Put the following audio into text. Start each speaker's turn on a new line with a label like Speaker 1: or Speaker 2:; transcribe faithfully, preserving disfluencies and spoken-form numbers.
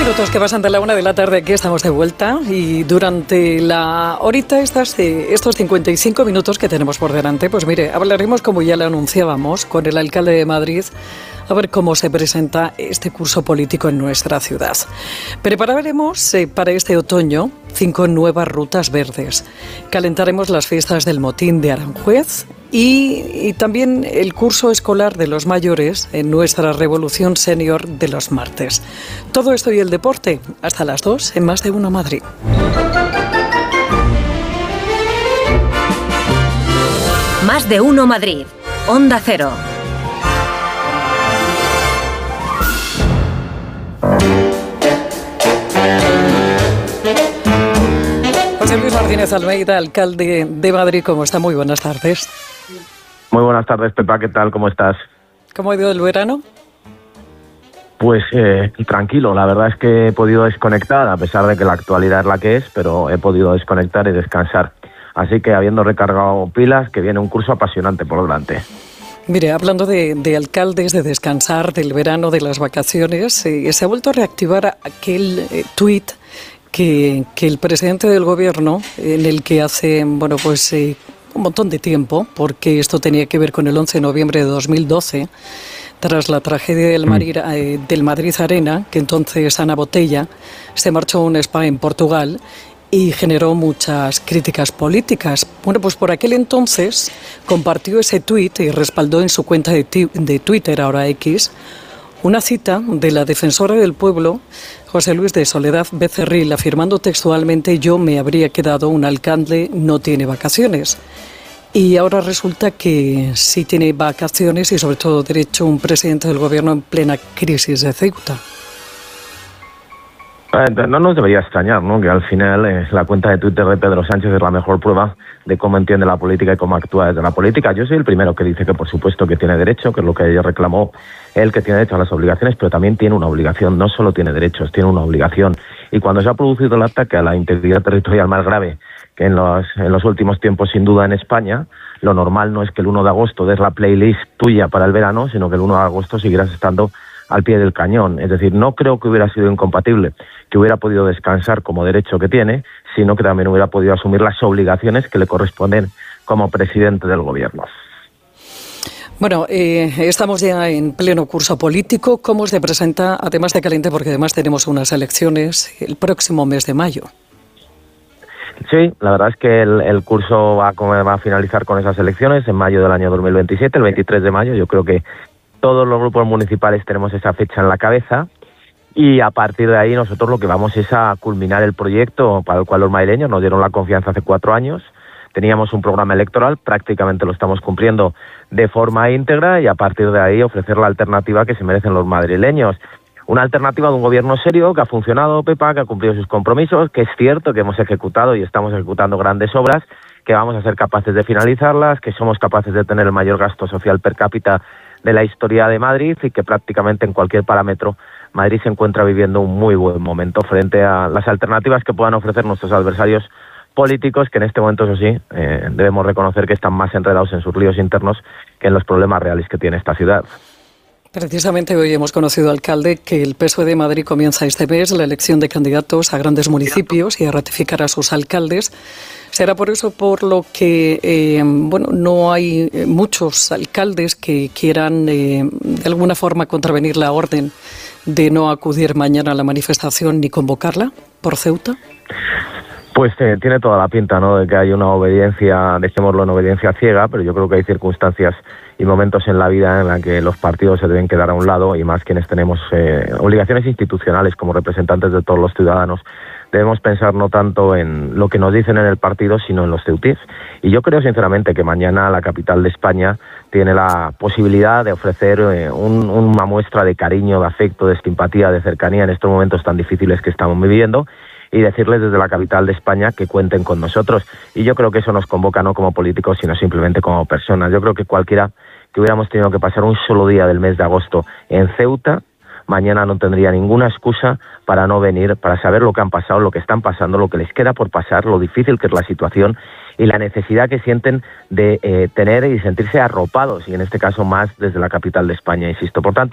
Speaker 1: Minutos que pasan de la una de la tarde, aquí estamos de vuelta y durante la horita estas, eh, estos cincuenta y cinco minutos que tenemos por delante, pues mire, hablaremos, como ya le anunciábamos, con el alcalde de Madrid a ver cómo se presenta este curso político en nuestra ciudad. Prepararemos eh, para este otoño cinco nuevas rutas verdes. Calentaremos las fiestas del Motín de Aranjuez y, y también el curso escolar de los mayores en nuestra Revolución Senior de los martes. Todo esto y el deporte hasta las dos en Más de Uno Madrid.
Speaker 2: Más de Uno Madrid. Onda Cero.
Speaker 1: José Luis Martínez Almeida, alcalde de Madrid, ¿cómo está? Muy buenas tardes.
Speaker 3: Muy buenas tardes, Pepa, ¿qué tal? ¿Cómo estás?
Speaker 1: ¿Cómo ha ido el verano?
Speaker 3: Pues eh, tranquilo, la verdad es que he podido desconectar, a pesar de que la actualidad es la que es, pero he podido desconectar y descansar. Así que habiendo recargado pilas, que viene un curso apasionante por delante.
Speaker 1: Mire, hablando de, de alcaldes, de descansar, del verano, de las vacaciones, eh, se ha vuelto a reactivar aquel eh, tuit que, que el presidente del gobierno, en el que hace, bueno, pues eh, un montón de tiempo, porque esto tenía que ver con el once de noviembre de dos mil doce, tras la tragedia del, Madrid, eh, del Madrid Arena, que entonces Ana Botella se marchó a un spa en Portugal y generó muchas críticas políticas. Bueno, pues por aquel entonces compartió ese tuit y respaldó en su cuenta de, ti, de Twitter, ahora X, una cita de la defensora del pueblo, José Luis de Soledad Becerril, afirmando textualmente: yo me habría quedado, un alcalde no tiene vacaciones. Y ahora resulta que sí tiene vacaciones y sobre todo derecho un presidente del gobierno en plena crisis de Ceuta.
Speaker 3: No nos debería extrañar, ¿no?, que al final eh, la cuenta de Twitter de Pedro Sánchez es la mejor prueba de cómo entiende la política y cómo actúa desde la política. Yo soy el primero que dice que por supuesto que tiene derecho, que es lo que ella reclamó, él, que tiene derecho a las obligaciones, pero también tiene una obligación, no solo tiene derechos, tiene una obligación. Y cuando se ha producido el ataque a la integridad territorial más grave que en los, en los últimos tiempos sin duda en España, lo normal no es que el uno de agosto des la playlist tuya para el verano, sino que el uno de agosto seguirás estando al pie del cañón. Es decir, no creo que hubiera sido incompatible que hubiera podido descansar como derecho que tiene, sino que también hubiera podido asumir las obligaciones que le corresponden como presidente del gobierno.
Speaker 1: Bueno, eh, estamos ya en pleno curso político. ¿Cómo se presenta, además de caliente, porque además tenemos unas elecciones el próximo mes de mayo?
Speaker 3: Sí, la verdad es que el, el curso va a, va a finalizar con esas elecciones en mayo del año dos mil veintisiete, el veintitrés de mayo. Yo creo que todos los grupos municipales tenemos esa fecha en la cabeza y a partir de ahí nosotros lo que vamos es a culminar el proyecto para el cual los madrileños nos dieron la confianza hace cuatro años. Teníamos un programa electoral, prácticamente lo estamos cumpliendo de forma íntegra y a partir de ahí ofrecer la alternativa que se merecen los madrileños. Una alternativa de un gobierno serio que ha funcionado, Pepa, que ha cumplido sus compromisos, que es cierto que hemos ejecutado y estamos ejecutando grandes obras, que vamos a ser capaces de finalizarlas, que somos capaces de tener el mayor gasto social per cápita de la historia de Madrid y que prácticamente en cualquier parámetro Madrid se encuentra viviendo un muy buen momento frente a las alternativas que puedan ofrecer nuestros adversarios políticos, que en este momento, eso sí, eh, debemos reconocer que están más enredados en sus líos internos que en los problemas reales que tiene esta ciudad.
Speaker 1: Precisamente hoy hemos conocido, alcalde, que el P S O E de Madrid comienza este mes la elección de candidatos a grandes municipios y a ratificar a sus alcaldes. Será por eso por lo que eh, bueno, no hay muchos alcaldes que quieran eh, de alguna forma contravenir la orden de no acudir mañana a la manifestación ni convocarla por Ceuta.
Speaker 3: Pues eh, tiene toda la pinta, ¿no?, de que hay una obediencia, dejémoslo en obediencia ciega, pero yo creo que hay circunstancias y momentos en la vida en la que los partidos se deben quedar a un lado y más quienes tenemos eh, obligaciones institucionales como representantes de todos los ciudadanos. Debemos pensar no tanto en lo que nos dicen en el partido, sino en los ceutíes. Y yo creo sinceramente que mañana la capital de España tiene la posibilidad de ofrecer eh, un, una muestra de cariño, de afecto, de simpatía, de cercanía en estos momentos tan difíciles que estamos viviendo y decirles desde la capital de España que cuenten con nosotros. Y yo creo que eso nos convoca no como políticos, sino simplemente como personas. Yo creo que cualquiera que hubiéramos tenido que pasar un solo día del mes de agosto en Ceuta, mañana no tendría ninguna excusa para no venir, para saber lo que han pasado, lo que están pasando, lo que les queda por pasar, lo difícil que es la situación y la necesidad que sienten de eh, tener y sentirse arropados, y en este caso más desde la capital de España, insisto. Por tanto,